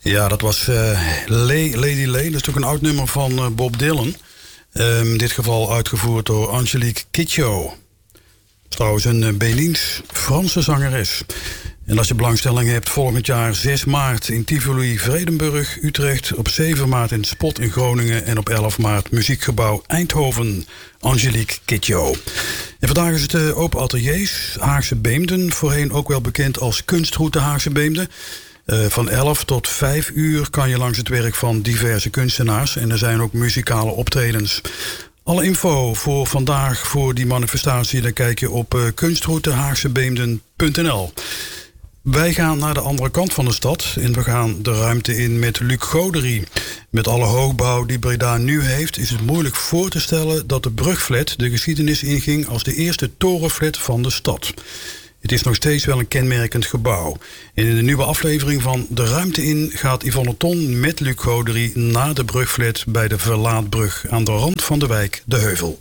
Ja, dat was Lady Lay. Dat is toch een oud nummer van Bob Dylan. In dit geval uitgevoerd door Angelique Kidjo. Trouwens een Benins-Franse zangeres. En als je belangstelling hebt, volgend jaar 6 maart in Tivoli, Vredenburg, Utrecht. Op 7 maart in het Spot in Groningen. En op 11 maart Muziekgebouw Eindhoven. Angelique Kidjo. En vandaag is het Open Ateliers Haagse Beemden. Voorheen ook wel bekend als Kunstroute Haagse Beemden. Van 11 tot 5 uur kan je langs het werk van diverse kunstenaars. En er zijn ook muzikale optredens. Alle info voor vandaag, voor die manifestatie, dan kijk je op kunstroutehaagsebeemden.nl. Wij gaan naar de andere kant van de stad en we gaan de ruimte in met Luc Godery. Met alle hoogbouw die Breda nu heeft, is het moeilijk voor te stellen dat de Brugflat de geschiedenis inging als de eerste torenflat van de stad. Het is nog steeds wel een kenmerkend gebouw. En in de nieuwe aflevering van De Ruimte In gaat Yvonne Ton met Luc Godery naar de Brugflat bij de Verlaatbrug aan de rand van de wijk De Heuvel.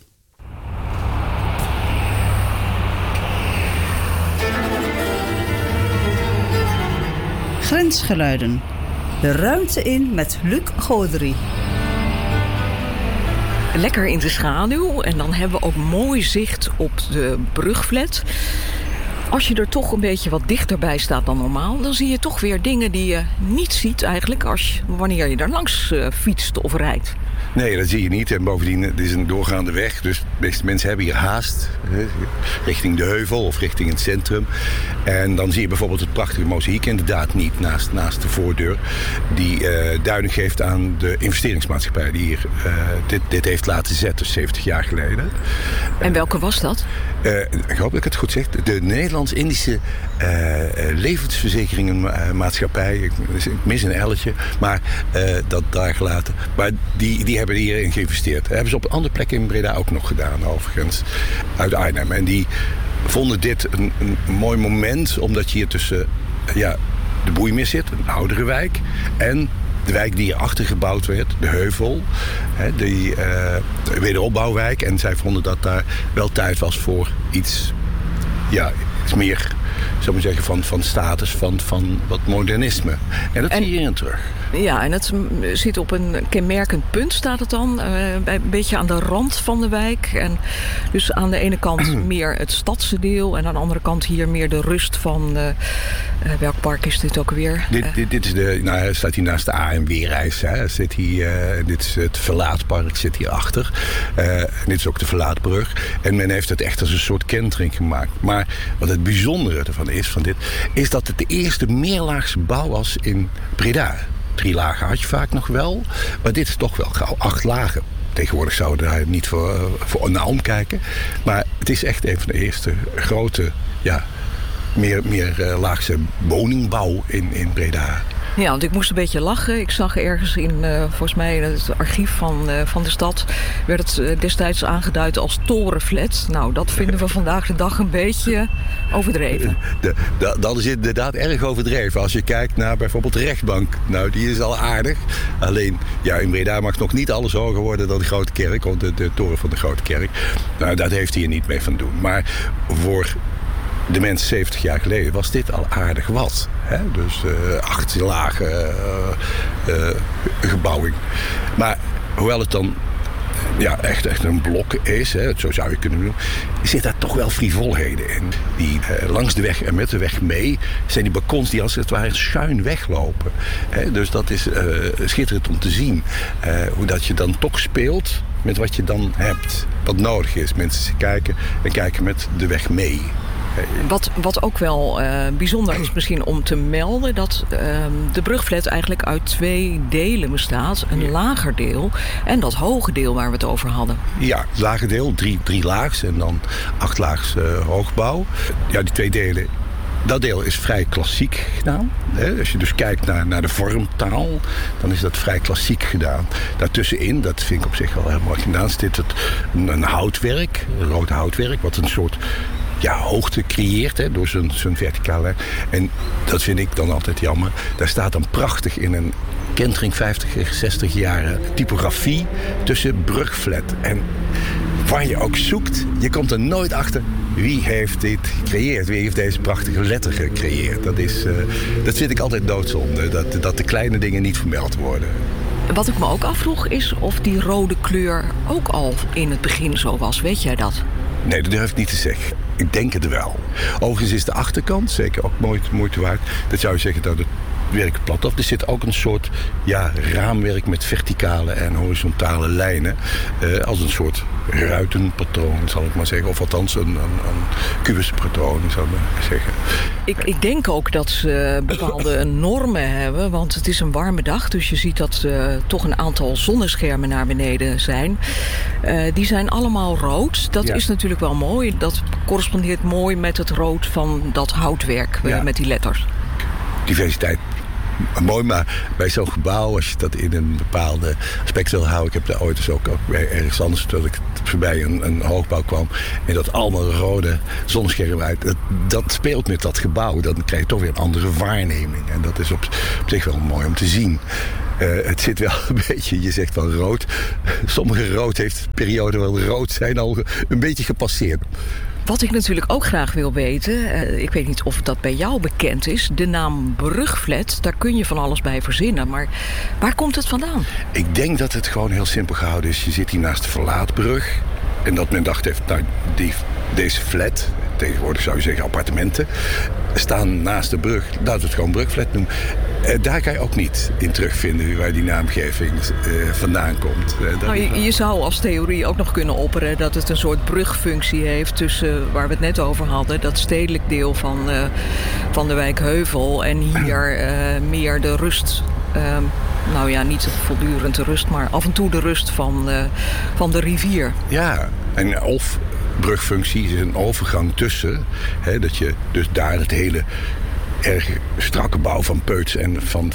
Grensgeluiden. De Ruimte In met Luc Godery. Lekker in de schaduw en dan hebben we ook mooi zicht op de Brugflat. Als je er toch een beetje wat dichterbij staat dan normaal, dan zie je toch weer dingen die je niet ziet eigenlijk wanneer je er langs fietst of rijdt. Nee, dat zie je niet. En bovendien, het is een doorgaande weg. Dus de meeste mensen hebben hier haast. Richting de heuvel of richting het centrum. En dan zie je bijvoorbeeld het prachtige mozaïek inderdaad niet naast de voordeur. Die duiding geeft aan de investeringsmaatschappij die hier dit heeft laten zetten 70 jaar geleden. En welke was dat? Ik hoop dat ik het goed zeg. De Nederlands-Indische levensverzekeringenmaatschappij. Ik mis een L'tje, maar dat daar gelaten. Maar die hebben hierin geïnvesteerd. Dat hebben ze op een andere plek in Breda ook nog gedaan, overigens. Uit Arnhem. En die vonden dit een mooi moment, omdat je hier tussen de Boeimeer zit, een oudere wijk, en de wijk die hierachter gebouwd werd, de Heuvel, die wederopbouwwijk. En zij vonden dat daar wel tijd was voor iets meer, zou ik zeggen, van status, van wat modernisme. En dat zie je hierin terug. Ja, en het zit op een kenmerkend punt, staat het dan. Een beetje aan de rand van de wijk. En dus aan de ene kant meer het stadse deel. En aan de andere kant hier meer de rust van... welk park is dit ook weer? Dit is staat hier naast de ANW-reis. Dit is het Verlaatpark, zit hierachter. Dit is ook de Verlaatbrug. En men heeft het echt als een soort kentering gemaakt. Maar wat het bijzondere ervan is dat het de eerste meerlaagse bouw was in Breda. 3 lagen had je vaak nog wel, maar dit is toch wel gauw 8 lagen. Tegenwoordig zouden we daar niet voor naar omkijken. Maar het is echt een van de eerste grote, meer laagse woningbouw in Breda. Ja, want ik moest een beetje lachen. Ik zag ergens in, volgens mij, het archief van de stad, werd het destijds aangeduid als torenflat. Nou, dat vinden we vandaag de dag een beetje overdreven. Dat is inderdaad erg overdreven. Als je kijkt naar bijvoorbeeld de rechtbank. Nou, die is al aardig. Alleen, in Breda mag nog niet alles hoger worden dan de Grote Kerk, of de toren van de Grote Kerk. Nou, dat heeft hij er niet mee van doen. Maar voor de mensen 70 jaar geleden was dit al aardig wat. Hè? Dus 8 lagen gebouwing. Maar hoewel het dan echt een blok is, zo zou je kunnen doen, zit daar toch wel frivolheden in. Die langs de weg en met de weg mee zijn die balkons die als het ware schuin weglopen. Dus dat is schitterend om te zien. Hoe dat je dan toch speelt met wat je dan hebt. Wat nodig is. Mensen kijken met de weg mee. Wat ook wel bijzonder is misschien om te melden, dat de Brugflat eigenlijk uit 2 delen bestaat. Een lager deel en dat hoge deel waar we het over hadden. Ja, het lage deel, 3 laags en dan 8 laags hoogbouw. Ja, die 2 delen. Dat deel is vrij klassiek gedaan. Als je dus kijkt naar de vormtaal, dan is dat vrij klassiek gedaan. Daartussenin, dat vind ik op zich wel heel mooi gedaan, zit een houtwerk, een rood houtwerk, wat een soort hoogte creëert door zijn verticale. En dat vind ik dan altijd jammer. Daar staat dan prachtig in een kentering 50, 60 jaren typografie tussen Brugflat. En waar je ook zoekt, je komt er nooit achter wie heeft dit gecreëerd? Wie heeft deze prachtige letter gecreëerd? Dat vind ik altijd doodzonde, dat de kleine dingen niet vermeld worden. Wat ik me ook afvroeg is of die rode kleur ook al in het begin zo was. Weet jij dat? Nee, dat durf ik niet te zeggen. Ik denk het wel. Overigens is de achterkant zeker ook moeite waard. Dat zou je zeggen dat het werk plat af. Er zit ook een soort raamwerk met verticale en horizontale lijnen. Als een soort ruitenpatroon, zal ik maar zeggen. Of althans een kubuspatroon, zal ik maar zeggen. Ik denk ook dat ze bepaalde normen hebben. Want het is een warme dag. Dus je ziet dat toch een aantal zonneschermen naar beneden zijn. Die zijn allemaal rood. Dat is natuurlijk wel mooi. Dat correspondeert mooi met het rood van dat houtwerk met die letters. Diversiteit. Mooi, maar bij zo'n gebouw, als je dat in een bepaalde aspect wil houden... Ik heb daar ooit dus ook bij ergens anders, dat ik voorbij een hoogbouw kwam... en dat allemaal rode zonneschermen uit. Dat speelt met dat gebouw. Dan krijg je toch weer een andere waarneming. En dat is op zich wel mooi om te zien. Het zit wel een beetje, je zegt van rood. Sommige rood heeft perioden wel rood zijn al een beetje gepasseerd. Wat ik natuurlijk ook graag wil weten, ik weet niet of dat bij jou bekend is... de naam Brugflat, daar kun je van alles bij verzinnen. Maar waar komt het vandaan? Ik denk dat het gewoon heel simpel gehouden is. Je zit hier naast de Verlaatbrug. En dat men dacht heeft, nou, deze flat, tegenwoordig zou je zeggen appartementen... staan naast de brug. Laten we het gewoon Brugflat noemen. Daar kan je ook niet in terugvinden waar die naamgeving vandaan komt. Je zou als theorie ook nog kunnen opperen dat het een soort brugfunctie heeft tussen waar we het net over hadden, dat stedelijk deel van de wijk Heuvel en hier meer de rust. Niet voortdurend de rust, maar af en toe de rust van de rivier. Ja, en of brugfunctie is een overgang tussen, dat je dus daar het hele erg strakke bouw van Peuts en van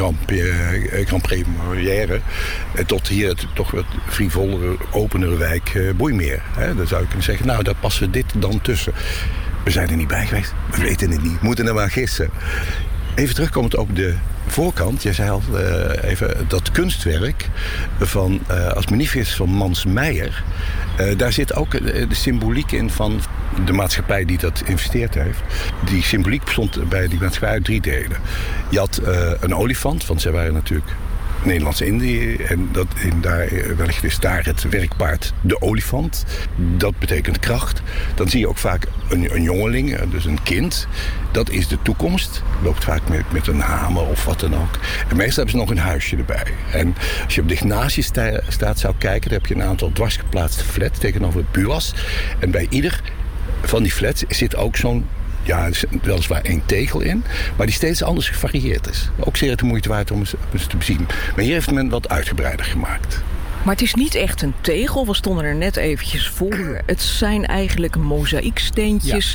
Grand Première tot hier toch wat frivolere, openere wijk Boeimeer. Dan zou je kunnen zeggen, nou, daar passen dit dan tussen. We zijn er niet bij geweest, we weten het niet, moeten er maar gissen. Even terugkomend op de voorkant. Jij zei al even dat kunstwerk van als manifest van Mans Meijer. Daar zit ook de symboliek in van de maatschappij die dat investeerd heeft. Die symboliek bestond bij die maatschappij uit 3 delen. Je had een olifant, want zij waren natuurlijk Nederlands-Indië. En wellicht is daar het werkpaard de olifant. Dat betekent kracht. Dan zie je ook vaak een jongeling, dus een kind. Dat is de toekomst. Loopt vaak met een hamer of wat dan ook. En meestal hebben ze nog een huisje erbij. En als je op de Ignatiusstraat zou kijken, dan heb je een aantal dwarsgeplaatste flats tegenover het Buas. En bij ieder van die flats zit ook zo'n, er is weliswaar 1 tegel in, maar die steeds anders gevarieerd is. Ook zeer de moeite waard om eens te bezien. Maar hier heeft men wat uitgebreider gemaakt. Maar het is niet echt een tegel, we stonden er net eventjes voor. Het zijn eigenlijk mozaïeksteentjes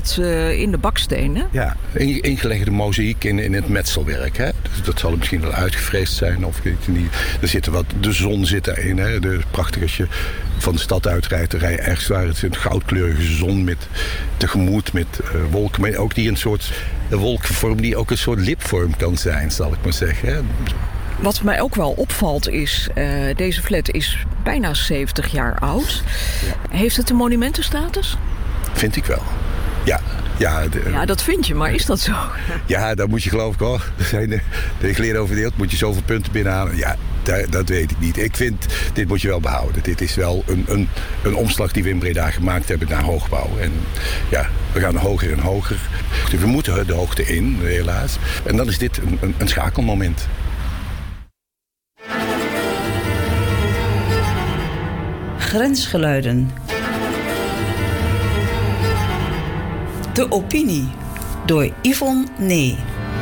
in de bakstenen. Ja, ingelegde mozaïek in het metselwerk. Hè? Dus dat zal misschien wel uitgevreesd zijn. Of weet je niet. Er zit de zon zit erin. Hè? Prachtig als je van de stad uitrijdt, dan rij je ergens waar het is een goudkleurige zon tegemoet met wolken. Maar ook die een soort wolkenvorm die ook een soort lipvorm kan zijn, zal ik maar zeggen. Hè? Wat mij ook wel opvalt is, deze flat is bijna 70 jaar oud. Ja. Heeft het een monumentenstatus? Vind ik wel. Ja. Ja, dat vind je, maar is dat zo? Ja, dan moet je geloof ik hoor. Er zijn de geleerden over verdeeld. Moet je zoveel punten binnenhalen. Ja, dat weet ik niet. Ik vind, dit moet je wel behouden. Dit is wel een omslag die we in Breda gemaakt hebben naar hoogbouw. En ja, we gaan hoger en hoger. We moeten de hoogte in, helaas. En dan is dit een schakelmoment. Grensgeluiden. De opinie door Yvonne Nee.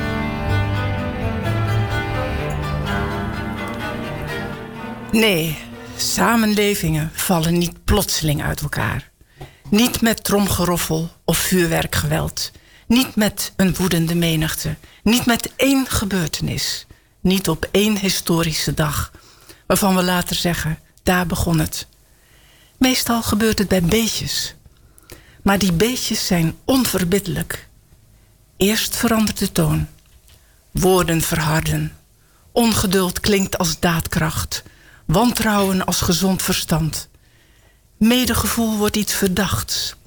Nee, samenlevingen vallen niet plotseling uit elkaar. Niet met tromgeroffel of vuurwerkgeweld. Niet met een woedende menigte. Niet met 1 gebeurtenis. Niet op 1 historische dag, waarvan we later zeggen, daar begon het. Meestal gebeurt het bij beetjes. Maar die beetjes zijn onverbiddelijk. Eerst verandert de toon. Woorden verharden. Ongeduld klinkt als daadkracht. Wantrouwen als gezond verstand. Medegevoel wordt iets verdachts.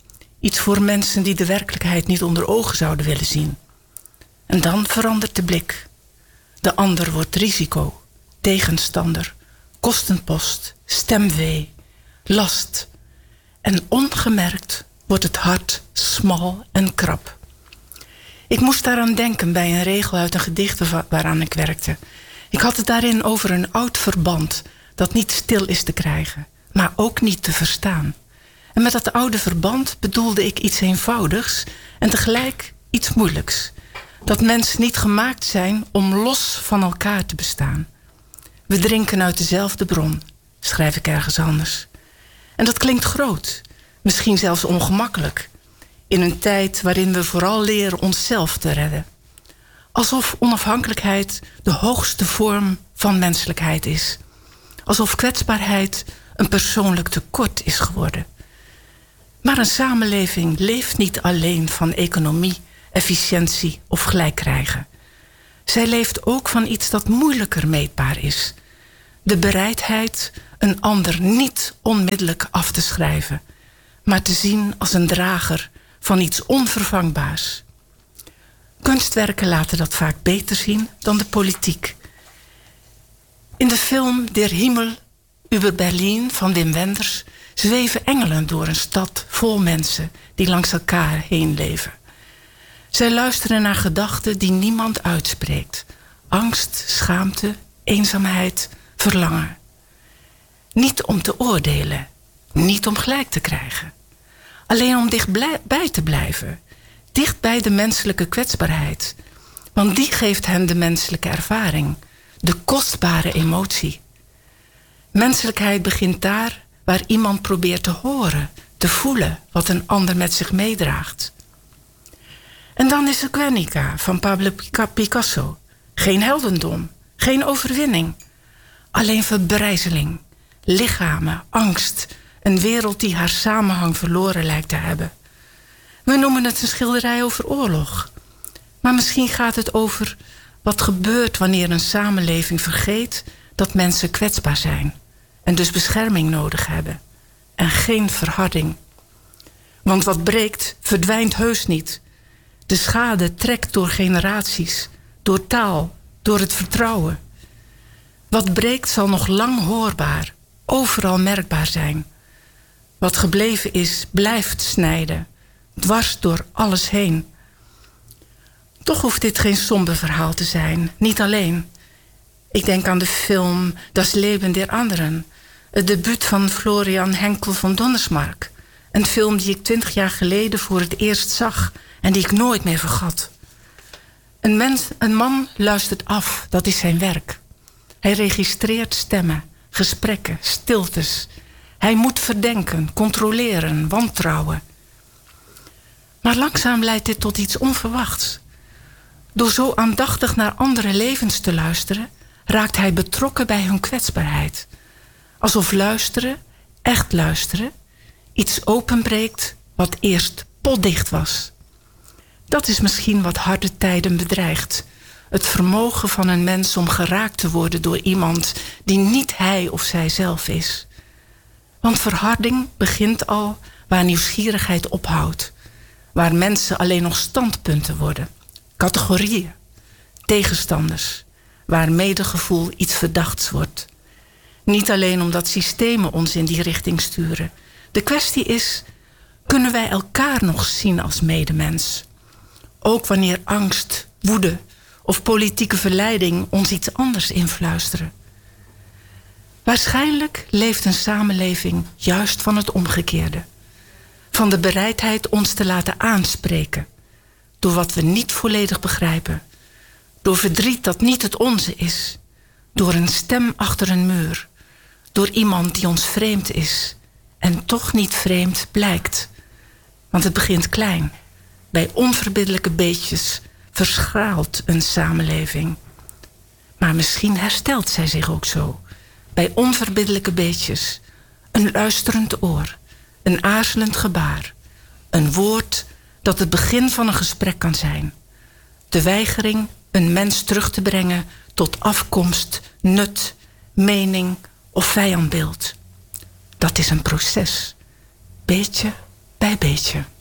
Iets voor mensen die de werkelijkheid niet onder ogen zouden willen zien. En dan verandert de blik. De ander wordt risico, tegenstander, kostenpost, stemwee, last. En ongemerkt wordt het hart smal en krap. Ik moest daaraan denken bij een regel uit een gedicht waaraan ik werkte. Ik had het daarin over een oud verband dat niet stil is te krijgen, maar ook niet te verstaan. En met dat oude verband bedoelde ik iets eenvoudigs en tegelijk iets moeilijks. Dat mensen niet gemaakt zijn om los van elkaar te bestaan. We drinken uit dezelfde bron, schrijf ik ergens anders. En dat klinkt groot, misschien zelfs ongemakkelijk. In een tijd waarin we vooral leren onszelf te redden. Alsof onafhankelijkheid de hoogste vorm van menselijkheid is. Alsof kwetsbaarheid een persoonlijk tekort is geworden. Maar een samenleving leeft niet alleen van economie, efficiëntie of gelijk krijgen. Zij leeft ook van iets dat moeilijker meetbaar is. De bereidheid een ander niet onmiddellijk af te schrijven, maar te zien als een drager van iets onvervangbaars. Kunstwerken laten dat vaak beter zien dan de politiek. In de film Der Himmel über Berlin van Wim Wenders zweven engelen door een stad vol mensen die langs elkaar heen leven. Zij luisteren naar gedachten die niemand uitspreekt. Angst, schaamte, eenzaamheid, verlangen. Niet om te oordelen, niet om gelijk te krijgen. Alleen om dichtbij te blijven. Dicht bij de menselijke kwetsbaarheid. Want die geeft hen de menselijke ervaring. De kostbare emotie. Menselijkheid begint daar waar iemand probeert te horen, te voelen wat een ander met zich meedraagt. En dan is er Guernica van Pablo Picasso. Geen heldendom, geen overwinning. Alleen verbrijzeling, lichamen, angst. Een wereld die haar samenhang verloren lijkt te hebben. We noemen het een schilderij over oorlog. Maar misschien gaat het over wat gebeurt wanneer een samenleving vergeet dat mensen kwetsbaar zijn. En dus bescherming nodig hebben. En geen verharding. Want wat breekt, verdwijnt heus niet. De schade trekt door generaties, door taal, door het vertrouwen. Wat breekt zal nog lang hoorbaar, overal merkbaar zijn. Wat gebleven is, blijft snijden, dwars door alles heen. Toch hoeft dit geen somber verhaal te zijn, niet alleen. Ik denk aan de film Das Leben der Anderen, het debuut van Florian Henkel van Donnersmarck. Een film die ik 20 jaar geleden voor het eerst zag en die ik nooit meer vergat. Een man luistert af, dat is zijn werk. Hij registreert stemmen, gesprekken, stiltes. Hij moet verdenken, controleren, wantrouwen. Maar langzaam leidt dit tot iets onverwachts. Door zo aandachtig naar andere levens te luisteren, raakt hij betrokken bij hun kwetsbaarheid. Alsof luisteren, echt luisteren, iets openbreekt wat eerst potdicht was. Dat is misschien wat harde tijden bedreigt. Het vermogen van een mens om geraakt te worden door iemand die niet hij of zij zelf is. Want verharding begint al waar nieuwsgierigheid ophoudt. Waar mensen alleen nog standpunten worden. Categorieën. Tegenstanders. Waar medegevoel iets verdachts wordt. Niet alleen omdat systemen ons in die richting sturen. De kwestie is, kunnen wij elkaar nog zien als medemens? Ook wanneer angst, woede of politieke verleiding ons iets anders influisteren. Waarschijnlijk leeft een samenleving juist van het omgekeerde. Van de bereidheid ons te laten aanspreken. Door wat we niet volledig begrijpen. Door verdriet dat niet het onze is. Door een stem achter een muur. Door iemand die ons vreemd is. En toch niet vreemd blijkt. Want het begint klein. Bij onverbiddelijke beetjes verschraalt een samenleving. Maar misschien herstelt zij zich ook zo. Bij onverbiddelijke beetjes. Een luisterend oor. Een aarzelend gebaar. Een woord dat het begin van een gesprek kan zijn. De weigering een mens terug te brengen tot afkomst, nut, mening of vijandbeeld. Dat is een proces. Beetje bij beetje.